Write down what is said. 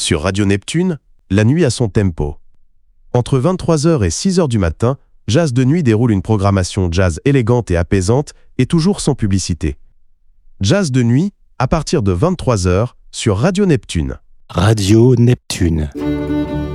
Sur Radio Neptune, la nuit a son tempo. Entre 23h et 6h du matin, Jazz de Nuit déroule une programmation jazz élégante et apaisante et toujours sans publicité. Jazz de Nuit, à partir de 23h, sur Radio Neptune. Radio Neptune.